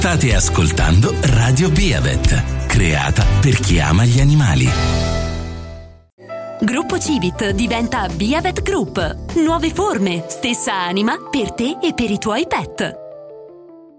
State ascoltando Radio Beavet, creata per chi ama gli animali. Gruppo Civit diventa Beavet Group. Nuove forme, stessa anima per te e per i tuoi pet.